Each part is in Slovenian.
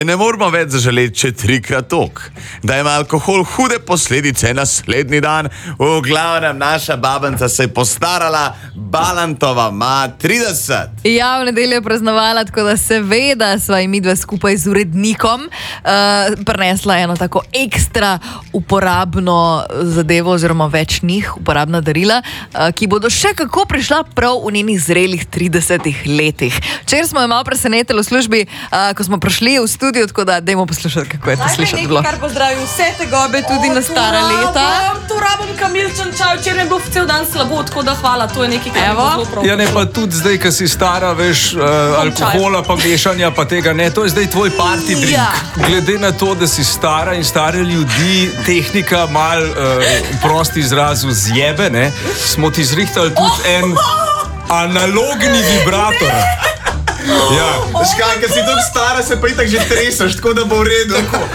Ne moramo več zaželeti še 3-krat toliko, da ima alkohol hude posledice naslednji dan. V glavnem, naša babenca se je postarala, Balantova ima 30. Ja, v nedeljo je praznovala, tako da seveda sva jim midva skupaj z urednikom prinesla eno tako ekstra uporabno zadevo oziroma več njih, uporabna darila, ki bodo še kako prišla prav v njenih zrelih 30 letih. Včeraj smo jo malo presenetili v službi, ko smo prišli v studio, tako da dajmo poslušati, kako je to slišati bilo. Kar pozdravim vse tegobe tudi na stara leta. To rabim kamilčen čaj, včeraj je bilo cel dan slabo, tako da hvala, to je nekaj, kar je zelo prav. Ja, ne, pa tudi zdaj, ko si stara, veš, alkohola pa mešanja pa tega ne, to je zdaj tvoj party drink. Ja. Glede na to, da si stara in stare ljudi, tehnika mal prosti izrazu zjebe, ne, smo ti zrihtali tudi en analogni vibrator. Ja. Veš kaj, ker si tako stara, se pa itak že treseš, tako da bo v redu.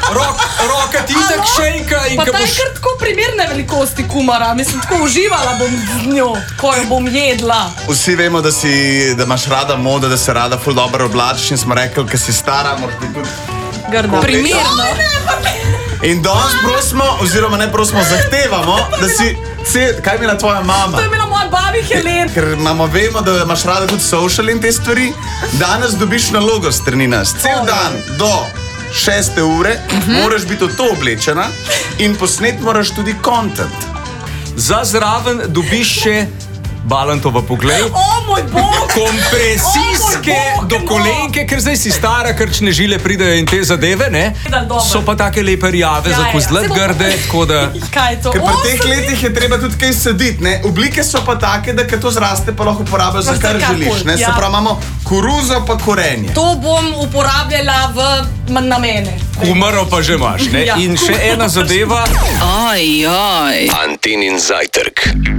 Roka ti itak šejka in Pa ta je kar tako primerne velikosti kumara, mislim, tako uživala bom z njo, ko jo bom jedla. Vsi vemo, da imaš rada modo, da se rada ful dobro oblačiš in smo rekli, ker si stara, moraš biti tudi Grda. Primerno. In danes prosimo, oziroma ne prosimo, zahtevamo, da si kaj je imela tvoja mama? To je imela moja babi Helen. Ker vemo, da imaš rada tudi social in te stvari. Danes dobiš nalogo s strani nas. Cel dan do 6. ure moraš biti v to oblečena in posnet moraš tudi content. za zraven dobiš še Balantova poglej. O moj bog! Kompresijske do kolenke, ker zdaj si stara, krčne žile pridejo in te zadeve, ne? So pa take lepe rjave, za kozlet grde, tako da... Kaj je to? Ker pri teh letih je treba tudi kaj saditi, ne? Oblike so pa take, da kad to zraste, pa lahko uporabljaš za kar želiš, ne? Se pravi, imamo koruzo pa korenje. To bom uporabljala v namene. Kumaro pa že imaš, ne? In še ena zadeva. Antenin zajtrk.